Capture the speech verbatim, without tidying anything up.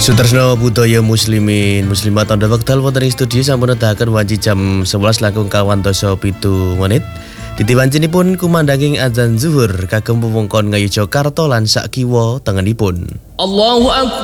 Sutresno budaya muslimin muslimat anda wekdal wonten ing studio sampun nedahaken wanci jam sebelas langkung kawan dasa pitu menit. Ditiwancinipun kumandanging adzan zuhur kagem wewengkon Ngayogyakarta lan sak kiwa tengenipun. Allahu Akbar.